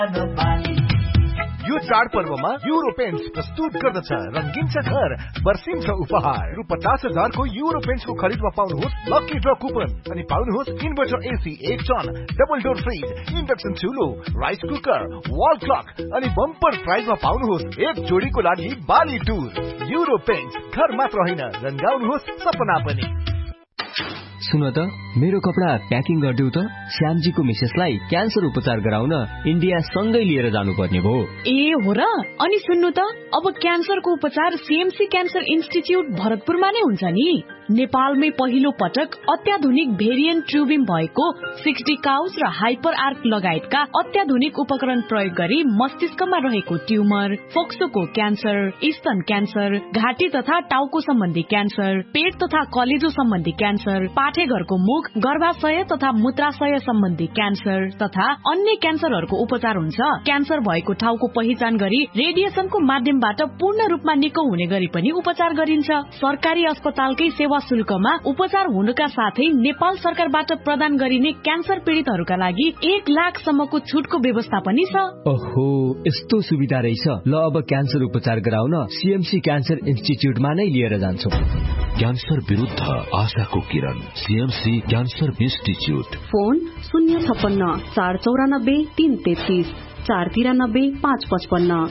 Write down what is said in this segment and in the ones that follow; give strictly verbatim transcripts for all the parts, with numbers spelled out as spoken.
यो चाडपर्वमा euro paints प्रस्तुत गर्दछ रंगीन छ घर बर्सिन्छ उपहार रु पचास हजारको युरो पेन्ट्सको खरिदमा पाउनुहोस् लकी ड्र कुपन अनि पाउनुहोस् इन्भर्टर एसी एक ton double door fridge induction चुलो rice cooker wall clock अनि बम्पर प्राइजमा पाउनुहोस् एक जोडीको लागि बाली टुर युरो पेन्ट्स घर मात्र होइन रंगाउनुहोस् सपना पनि। सुन त मेरो कपडा प्याकिङ गरिदेऊ त श्यामजीको मिसेसलाई क्यान्सर उपचार गराउन इन्डिया सँगै लिएर जानुपर्ने भो। ए हो र? अनि सुन्नु त अब क्यान्सरको उपचार सीएमसी क्यान्सर इन्स्टिच्युट भरतपुरमा नै हुन्छ नि। नेपालमै पहिलो पटक अत्याधुनिक भेरिएन्ट ट्युबिङ भएको सिक्सटी काउस र हाइपर आर्क लगायतका अत्याधुनिक उपकरण प्रयोग गरी मस्तिष्कमा रहेको ट्युमर, फोक्सोको क्यान्सर, स्तन क्यान्सर, घाँटी तथा टाउको सम्बन्धी क्यान्सर, पेट तथा कलेजो सम्बन्धी क्यान्सर, पाठेघरको मुख, गर्भाशय तथा मूत्राशय सम्बन्धी क्यान्सर तथा अन्य क्यान्सरहरूको उपचार हुन्छ। क्यान्सर भएको ठाउँको पहिचान गरी रेडिएसनको माध्यमबाट पूर्ण रूपमा निको हुने गरी पनि उपचार गरिन्छ। सरकारी अस्पतालकै सेवा शुल्कमा उपचार हुनुका साथै नेपाल सरकारबाट प्रदान गरिने क्यान्सर पीड़ितहरूका लागि एक लाख सम्मको छुटको व्यवस्था पनि छ। ओहो, यस्तो सुविधा रहेछ। ल अब क्यान्सर उपचार गराउन सीएमसी क्यान्सर इन्स्टिच्युटमा नै लिएर जान्छु। क्यान्सर विरुद्ध आशाको किरण सीएमसी क्यान्सर इन्स्टिच्युट। फोन शून्य छप्पन्न चार चौरानब्बे तीन तेत्तीस चार तिरानब्बे पाँच पचपन्न।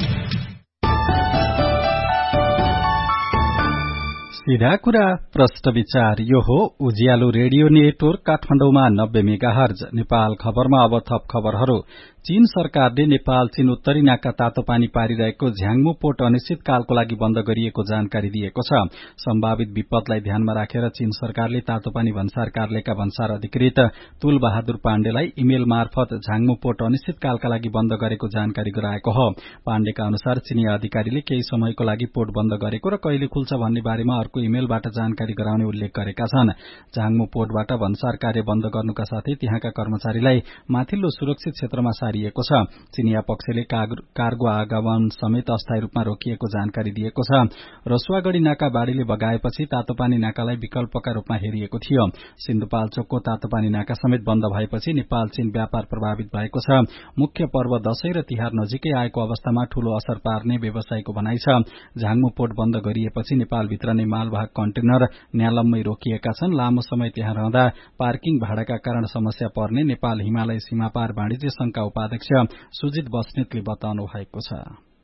सीधा कुरा प्रश्न विचार। यो हो उज्यालो रेडियो नेटवर्क काठमाडौँमा नब्बे मेगा हर्ज। नेपाल खबरमा अब थप खबरहरू। चीन सरकारले नेपाल चीन उत्तरी नाका तातो पानी पारिरहेको झ्याङमु पोर्ट अनिश्चितकालको लागि बन्द गरिएको जानकारी दिएको छ। सम्भावित विपदलाई ध्यानमा राखेर चीन सरकारले तातो पानी भन्सार कार्यालयका भन्सार अधिकृत तुल बहादुर पाण्डेलाई इमेल मार्फत झाङमु पोर्ट अनिश्चितकालका लागि बन्द गरेको जानकारी गराएको हो। पाण्डेका अनुसार चीनी अधिकारीले केही समयको लागि पोर्ट बन्द गरेको र कहिले खुल्छ भन्ने बारेमा अर्को इमेलबाट जानकारी गराउने उल्लेख गरेका छन्। झाङमु पोर्टबाट भन्सार कार्य बन्द गर्नुका साथै त्यहाँका कर्मचारीलाई माथिल्लो सुरक्षित क्षेत्रमा सारिएको छ। चीनिया पक्षले कार्गो आगमन समेत अस्थायी रूपमा रोकिएको जानकारी दिएको छ। रसुवागढ़ी नाका बाढ़ीले बगाएपछि तातोपानी नाकालाई विकल्पका रूपमा हेरिएको थियो। सिन्धुपाल्चोकको तातोपानी नाका समेत बन्द भएपछि नेपाल चीन व्यापार प्रभावित भएको छ। मुख्य पर्व दशैं र तिहार नजिकै आएको अवस्थामा ठूलो असर पार्ने व्यवसायको भनाइ छ। झाङमु पोर्ट बन्द गरिएपछि नेपालभित्र नै मालवाहक कन्टेनर न्यालममै रोकिएका छन्। लामो समय त्यहाँ रहँदा पार्किङ भाडाका कारण समस्या पर्ने नेपाल हिमालय सीमापार वाणिज्य संघका उपाध्यक्ष सुजित बस्नेतले बताउनु भएको छ।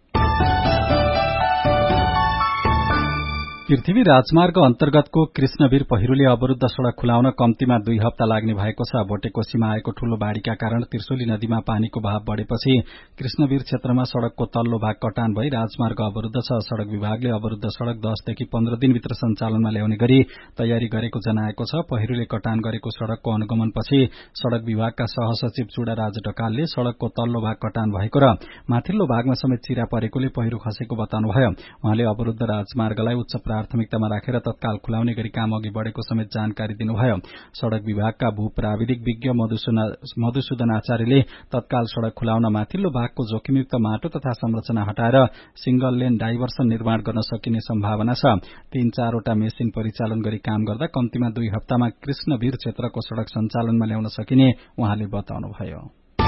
पृथ्वी राजमार्ग अन्तर्गतको कृष्णवीर पहिरोले अवरुद्ध सड़क खुलाउन कम्तीमा दुई हप्ता लाग्ने भएको छ। भोटेकोसीमा आएको ठूलो बाढ़ीका कारण त्रिशुली नदीमा पानीको बहाव बढ़ेपछि कृष्णवीर क्षेत्रमा सड़कको तल्लो भाग कटान भई राजमार्ग अवरुद्ध छ। सड़क विभागले अवरुद्ध सड़क दसदेखि पन्ध्र दिनभित्र सञ्चालनमा ल्याउने गरी तयारी गरेको जनाएको छ। पहिरोले कटान गरेको सड़कको अनुगमनपछि सड़क विभागका सहसचिव चुडाराज ढकालले सड़कको तल्लो भाग कटान भएको र माथिल्लो भागमा समेत चिरा परेकोले पहिरो खसेको बताउनुभयो। उहाँले अवरुद्ध राजमार्गलाई उच्च प्राथमिकतामा राखेर तत्काल खुलाउने गरी काम अघि बढ़ेको समेत जानकारी दिनुभयो। सड़क विभागका भू प्राविधिक विज्ञ मधुसूदन आचार्यले तत्काल सड़क खुलाउन माथिल्लो भागको जोखिमयुक्त माटो तथा संरचना हटाएर सिंगल लेन डाइभर्सन निर्माण गर्न सकिने सम्भावना छ। तीन चारवटा मेसिन परिचालन गरी काम गर्दा कम्तीमा दुई हप्तामा कृष्णवीर क्षेत्रको सड़क सञ्चालनमा ल्याउन सकिने उहाँले बताउनुभयो।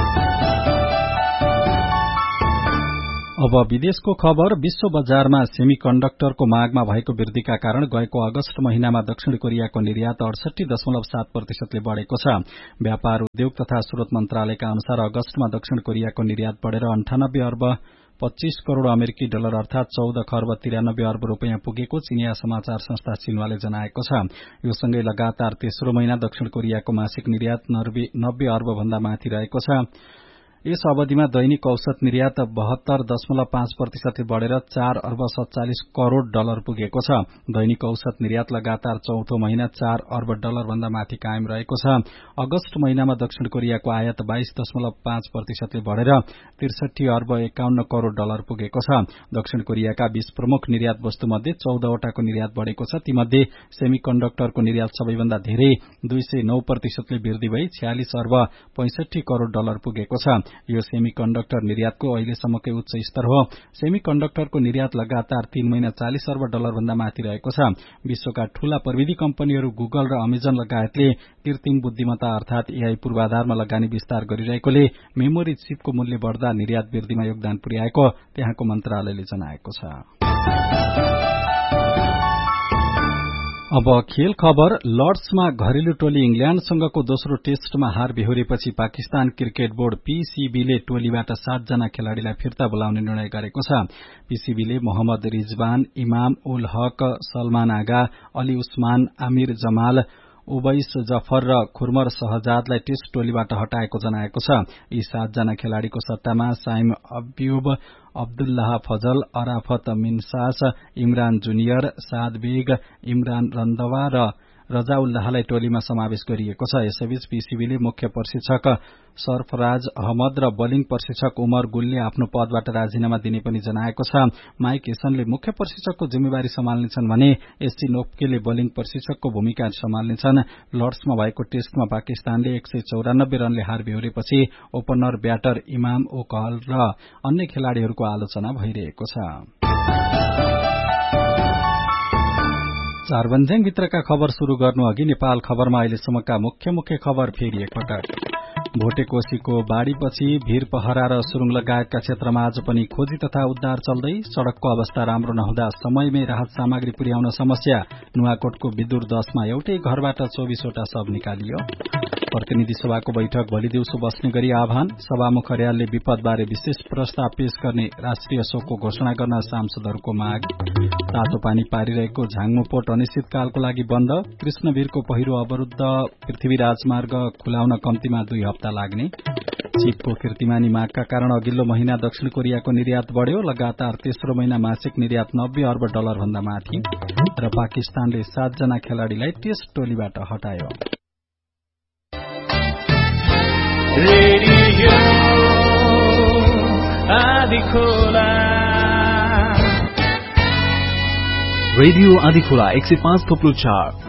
अब विदेशको खबर। विश्व बजारमा सेमी कण्डक्टरको मागमा भएको वृद्धिका कारण गएको अगस्त महिनामा दक्षिण कोरियाको निर्यात अडसठी दशमलव सात प्रतिशतले बढ़ेको छ। व्यापार उद्योग तथा स्रोत मन्त्रालयका अनुसार अगस्तमा दक्षिण कोरियाको निर्यात बढ़ेर अन्ठानब्बे अर्ब पच्चीस करोड़ अमेरिकी डलर अर्थात चौध खर्ब तिरानब्बे अर्ब रूपियाँ पुगेको चीनिया समाचार संस्था सिन्वाले जनाएको छ। यो सँगै लगातार तेस्रो महिना दक्षिण कोरियाको मासिक निर्यात नब्बे अर्ब भन्दा माथि रहेको छ। यस अवधिमा दैनिक औसत निर्यात बहत्तर दशमलव पाँच प्रतिशतले बढ़ेर चार अर्ब सत्तालिस करोड़ डलर पुगेको छ। दैनिक औसत निर्यात लगातार चौथो महिना चार अर्ब डलर भन्दा माथि कायम रहेको छ। अगस्त महिनामा दक्षिण कोरियाको आयात बाइस दशमलव पाँच प्रतिशतले बढ़ेर त्रिसठी अर्ब एकाउन्न करोड़ डलर पुगेको छ। दक्षिण कोरियाका बीस प्रमुख निर्यात वस्तु मध्ये चौधवटाको निर्यात बढ़ेको छ। तीमध्ये सेमी कण्डक्टरको निर्यात सबैभन्दा धेरै दुई सय नौ प्रतिशतले वृद्धि भई छयालिस अर्ब पैंसठी करोड़ डलर पुगेको छ। यो सेमी कण्डक्टर निर्यातको अहिलेसम्मकै उच्च स्तर हो। सेमी कण्डक्टरको निर्यात लगातार तीन महिना चालिस अर्ब डलर भन्दा माथि रहेको छ। विश्वका ठूला प्रविधि कम्पनीहरू गुगल र अमेजन लगायतले कृत्रिम बुद्धिमत्ता अर्थात एआई पूर्वाधारमा लगानी विस्तार गरिरहेकोले मेमोरी चिपको मूल्य बढ़दा निर्यात वृद्धिमा योगदान पुर्याएको त्यहाँको मन्त्रालयले जनाएको छ। अब खेल खबर। लर्ड्समा घरेलु टोली इंग्ल्याण्डसँगको दोस्रो टेस्टमा हार बेहोरेपछि पाकिस्तान क्रिकेट बोर्ड पीसीबीले टोलीबाट सातजना खेलाड़ीलाई फिर्ता बोलाउने निर्णय गरेको छ। पीसीबीले मोहम्मद रिजवान, इमाम उल हक, सलमान आगा, अली उस्मान, आमिर जमाल, उबैस जफर र खुर्मर शहजादलाई टेस्ट टोलीबाट हटाएको जनाएको छ। यी सातजना खेलाड़ीको सट्टामा साइम अब्युब, अब्दुल्लाह फजल, अराफत मिन्सास, इमरान जुनियर, साद बेग, इमरान रन्दवा र रजाउल्लाहलाई टोलीमा समावेश गरिएको छ। यसैबीच पीसीबीले मुख्य प्रशिक्षक सरफराज अहमद र बोलिङ प्रशिक्षक उमर गुलले आफ्नो पदबाट राजीनामा दिने पनि जनाएको छ। माइक हेसनले मुख्य प्रशिक्षकको जिम्मेवारी सम्हाल्नेछन् भने एससी नोप्केले बोलिङ प्रशिक्षकको भूमिका सम्हाल्नेछन्। लर्ड्समा भएको टेस्टमा पाकिस्तानले एक सय चौरानब्बे रनले हार बेहोरेपछि ओपनर ब्याटर इमाम ओ कहल र अन्य खेलाड़ीहरूको आलोचना भइरहेको छ। चारबन्ज्याङ भित्रका खबर शुरू गर्नु अघि नेपाल खबरमा अहिलेसम्मका मुख्य मुख्य खबर फेरि एकपटक। भोटेकोशीको बाढ़ीपछि भीर पहरा र सुरुङ लगायतका क्षेत्रमा आज पनि खोजी तथा उद्धार चल्दै। सड़कको अवस्था राम्रो नहुँदा समयमै राहत सामग्री पुर्याउन समस्या। नुवाकोटको विदुर दशमा एउटै घरबाट चौबीसवटा शव निकालियो। प्रतिनिधि सभाको बैठक भोलि दिउँसो बस्ने गरी आह्वान। सभामुख अर्यालले विपदबारे विशेष प्रस्ताव पेश गर्ने राष्ट्रिय शोकको घोषणा गर्न सांसदहरूको माग। तातो पानी पारिरहेको झाङमो पोर्ट अनिश्चितकालको लागि बन्द। कृष्णवीरको पहिरो अवरुद्ध पृथ्वी राजमार्ग खुलाउन कम्तीमा दुई हप्ता लाग्ने। चिपको कीर्तिमानी मागका कारण अघिल्लो महिना दक्षिण कोरियाको निर्यात बढ़्यो। लगातार तेस्रो महिना मासिक निर्यात नब्बे अर्ब डलर भन्दा माथि। र पाकिस्तानले सातजना खेलाड़ीलाई टेस्ट टोलीबाट हटायो। रेडियो आदिखोला रेडियो आदिखोला एक सय पाँच थोप्लो चार